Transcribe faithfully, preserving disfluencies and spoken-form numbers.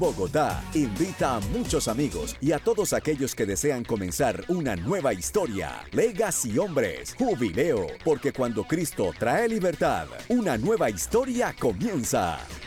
Bogotá, invita a muchos amigos y a todos aquellos que desean comenzar una nueva historia. Legacy Hombres, Jubileo, porque cuando Cristo trae libertad, una nueva historia comienza.